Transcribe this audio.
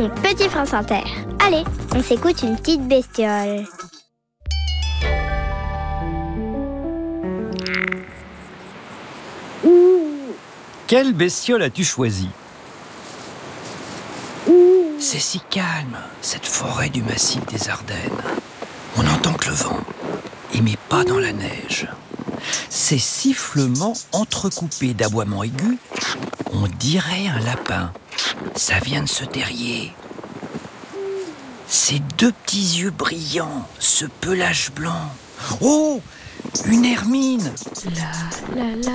sur Petit France Inter. Allez, on s'écoute une petite bestiole. Quelle bestiole as-tu choisi ? C'est si calme, cette forêt du massif des Ardennes. On n'entend que le vent, mais pas dans la neige. Ces sifflements entrecoupés d'aboiements aigus, on dirait un lapin. Ça vient de ce terrier. Ces deux petits yeux brillants, ce pelage blanc. Oh, une hermine!